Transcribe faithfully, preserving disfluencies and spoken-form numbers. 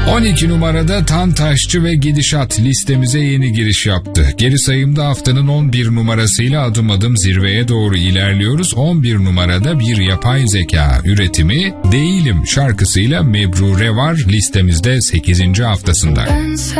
on iki numarada Tantaşçı ve Gidişat listemize yeni giriş yaptı. Geri sayımda haftanın on bir numarasıyla adım adım zirveye doğru ilerliyoruz. on bir numarada bir yapay zeka üretimi Değilim şarkısıyla Mebrure var listemizde sekizinci haftasında. Ben